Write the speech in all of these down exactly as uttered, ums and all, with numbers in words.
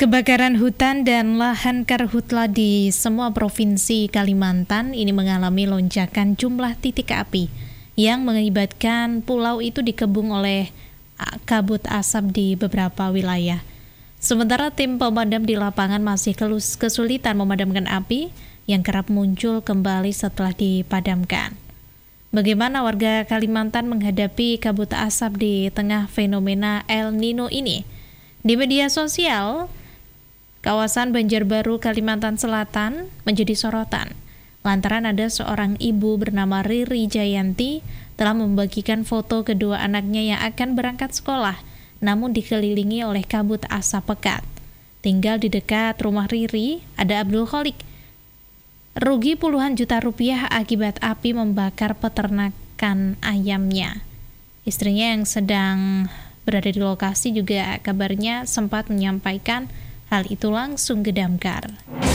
Kebakaran hutan dan lahan karhutla di semua provinsi Kalimantan ini mengalami lonjakan jumlah titik api yang mengakibatkan pulau itu dikepung oleh kabut asap di beberapa wilayah. Sementara tim pemadam di lapangan masih kesulitan memadamkan api yang kerap muncul kembali setelah dipadamkan. Bagaimana warga Kalimantan menghadapi kabut asap di tengah fenomena El Nino ini? Di media sosial, kawasan Banjarbaru, Kalimantan Selatan menjadi sorotan lantaran ada seorang ibu bernama Riri Jayanti telah membagikan foto kedua anaknya yang akan berangkat sekolah, namun dikelilingi oleh kabut asap pekat. Tinggal di dekat rumah Riri ada Abdul Kholik. Rugi puluhan juta rupiah akibat api membakar peternakan ayamnya. Istrinya yang sedang berada di lokasi juga kabarnya sempat menyampaikan hal itu langsung ke Damkar.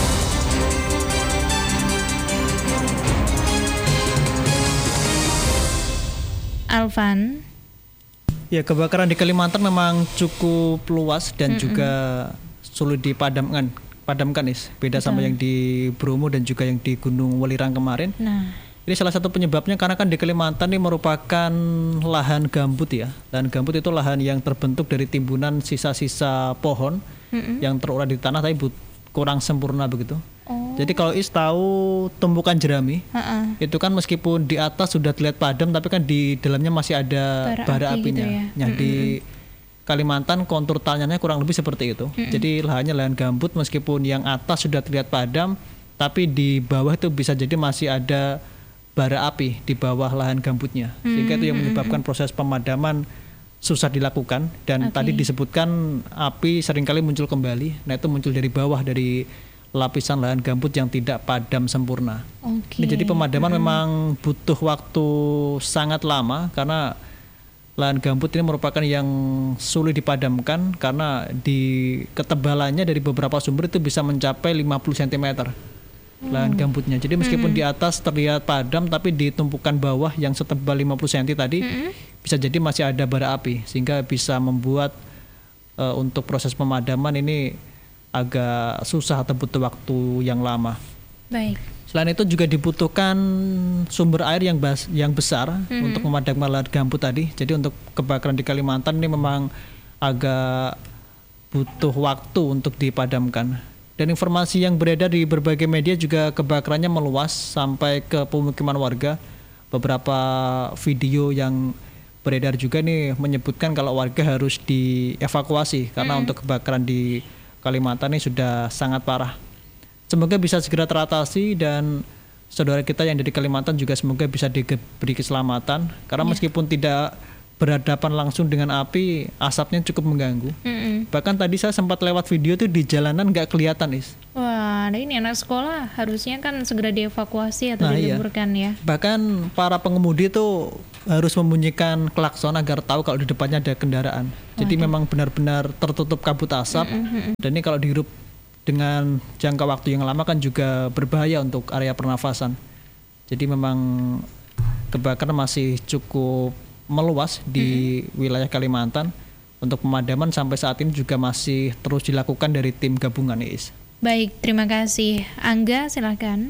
Alvan. Ya, kebakaran di Kalimantan memang cukup luas dan Mm-mm. juga sulit dipadamkan. Padamkan, Is. Beda Betul. Sama yang di Bromo dan juga yang di Gunung Welirang kemarin. Nah, ini salah satu penyebabnya karena kan di Kalimantan ini merupakan lahan gambut ya. Lahan gambut itu lahan yang terbentuk dari timbunan sisa-sisa pohon Mm-mm. yang terurai di tanah tapi but, kurang sempurna begitu. Oh. Jadi kalau Is tahu tumbukan jerami, uh-uh. itu kan meskipun di atas sudah terlihat padam, tapi kan di dalamnya masih ada bara, bara api apinya. Gitu ya? Nah, mm-mm. di Kalimantan kontur tanahnya kurang lebih seperti itu. Mm-mm. Jadi lahannya lahan gambut meskipun yang atas sudah terlihat padam, tapi di bawah itu bisa jadi masih ada bara api di bawah lahan gambutnya. Sehingga mm-hmm. itu yang menyebabkan proses pemadaman susah dilakukan. Dan okay. tadi disebutkan api seringkali muncul kembali. Nah, itu muncul dari bawah, dari lapisan lahan gambut yang tidak padam sempurna. Okay. Ini jadi pemadaman mm-hmm. memang butuh waktu sangat lama karena lahan gambut ini merupakan yang sulit dipadamkan karena di ketebalannya dari beberapa sumber itu bisa mencapai lima puluh sentimeter. Lahan gambutnya. Jadi meskipun mm-hmm. di atas terlihat padam, tapi di tumpukan bawah yang setebal lima puluh sentimeter tadi mm-hmm. bisa jadi masih ada bara api, sehingga bisa membuat uh, untuk proses pemadaman ini agak susah atau butuh waktu yang lama. Baik. Selain itu juga dibutuhkan sumber air yang bas, yang besar mm-hmm. untuk memadamkan lahan gambut tadi. Jadi untuk kebakaran di Kalimantan ini memang agak butuh waktu untuk dipadamkan. Dan informasi yang beredar di berbagai media juga kebakarannya meluas sampai ke pemukiman warga. Beberapa video yang beredar juga nih menyebutkan kalau warga harus dievakuasi karena mm. untuk kebakaran di Kalimantan ini sudah sangat parah. Semoga bisa segera teratasi dan saudara kita yang dari Kalimantan juga semoga bisa diberi keselamatan. Karena yeah. meskipun tidak berhadapan langsung dengan api, asapnya cukup mengganggu. Mm-mm. Bahkan tadi saya sempat lewat video tuh di jalanan nggak kelihatan, Is. Wah, nah ini anak sekolah harusnya kan segera dievakuasi atau nah, diliburkan iya. ya. Bahkan para pengemudi tuh harus membunyikan klakson agar tahu kalau di depannya ada kendaraan. Jadi Waduh. memang benar-benar tertutup kabut asap. Mm-mm. Dan ini kalau dihirup dengan jangka waktu yang lama kan juga berbahaya untuk area pernafasan. Jadi memang kebakaran masih cukup meluas di mm-hmm. wilayah Kalimantan. Untuk pemadaman sampai saat ini juga masih terus dilakukan dari tim gabungan, Is. Baik, terima kasih. Angga, silakan.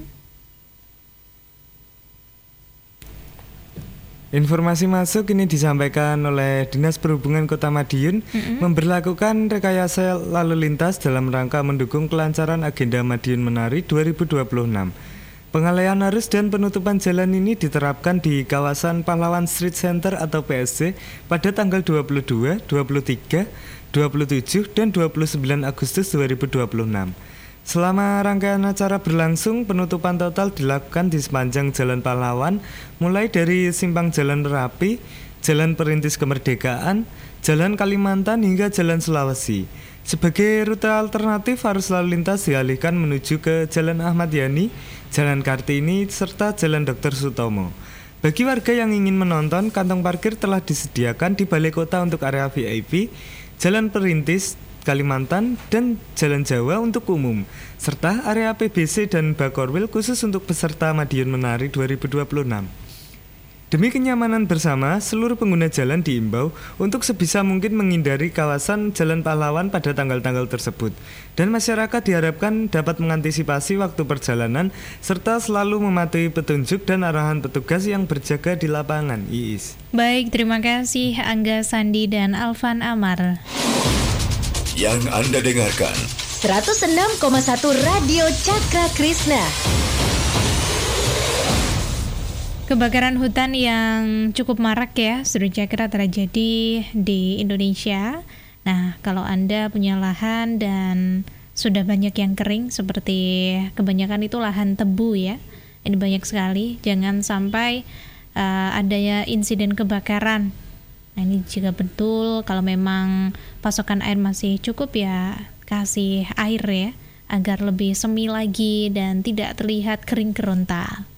Informasi masuk ini disampaikan oleh Dinas Perhubungan Kota Madiun mm-hmm. memberlakukan rekayasa lalu lintas dalam rangka mendukung kelancaran agenda Madiun Menari dua ribu dua puluh enam. Pengalihan arus dan penutupan jalan ini diterapkan di kawasan Pahlawan Street Center atau P S C pada tanggal dua puluh dua, dua puluh tiga, dua puluh tujuh, dan dua puluh sembilan Agustus dua ribu dua puluh enam. Selama rangkaian acara berlangsung, penutupan total dilakukan di sepanjang Jalan Pahlawan, mulai dari Simpang Jalan Merapi, Jalan Perintis Kemerdekaan, Jalan Kalimantan hingga Jalan Sulawesi. Sebagai rute alternatif, arus lalu lintas dialihkan menuju ke Jalan Ahmad Yani, Jalan Kartini, serta Jalan Dokter Sutomo. Bagi warga yang ingin menonton, kantong parkir telah disediakan di Balai Kota untuk area V I P, Jalan Perintis Kalimantan, dan Jalan Jawa untuk umum, serta area P B C dan Bakorwil khusus untuk peserta Madiun Menari dua ribu dua puluh enam. Demi kenyamanan bersama, seluruh pengguna jalan diimbau untuk sebisa mungkin menghindari kawasan Jalan Pahlawan pada tanggal-tanggal tersebut. Dan masyarakat diharapkan dapat mengantisipasi waktu perjalanan serta selalu mematuhi petunjuk dan arahan petugas yang berjaga di lapangan. Iis. Baik, terima kasih Angga Sandi dan Alvan Amar. Yang Anda dengarkan seratus enam koma satu Radio Cakra Krishna. Kebakaran hutan yang cukup marak ya, Seru Cakra, terjadi di Indonesia. Nah, kalau Anda punya lahan dan sudah banyak yang kering, seperti kebanyakan itu lahan tebu ya, ini banyak sekali, jangan sampai uh, adanya insiden kebakaran. Nah, ini jika betul, kalau memang pasokan air masih cukup ya, kasih air ya, agar lebih semi lagi dan tidak terlihat kering kerontang.